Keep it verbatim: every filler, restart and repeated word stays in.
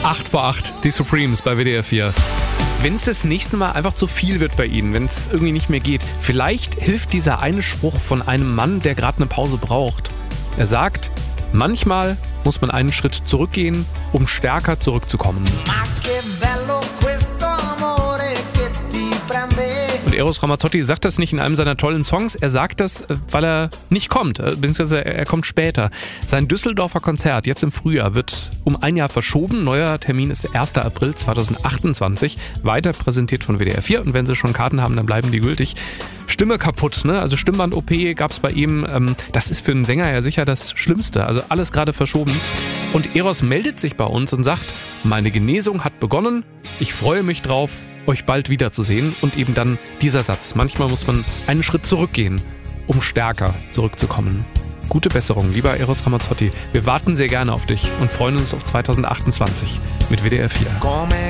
acht vor acht, die Supremes bei W D R vier. Wenn es das nächste Mal einfach zu viel wird bei Ihnen, wenn es irgendwie nicht mehr geht, vielleicht hilft dieser eine Spruch von einem Mann, der gerade eine Pause braucht. Er sagt, manchmal muss man einen Schritt zurückgehen, um stärker zurückzukommen. Und Eros Ramazzotti sagt das nicht in einem seiner tollen Songs, er sagt das, weil er nicht kommt, beziehungsweise er kommt später. Sein Düsseldorfer Konzert jetzt im Frühjahr wird um ein Jahr verschoben. Neuer Termin ist der erster April zweitausendachtundzwanzig, weiter präsentiert von W D R vier. Und wenn Sie schon Karten haben, dann bleiben die gültig. Stimme kaputt, ne? Also Stimmband-O P gab es bei ihm. Ähm, das ist für einen Sänger ja sicher das Schlimmste. Also alles gerade verschoben. Und Eros meldet sich bei uns und sagt, meine Genesung hat begonnen. Ich freue mich drauf, euch bald wiederzusehen. Und eben dann dieser Satz. Manchmal muss man einen Schritt zurückgehen, um stärker zurückzukommen. Gute Besserung, lieber Eros Ramazzotti. Wir warten sehr gerne auf dich und freuen uns auf zweitausendachtundzwanzig mit W D R vier.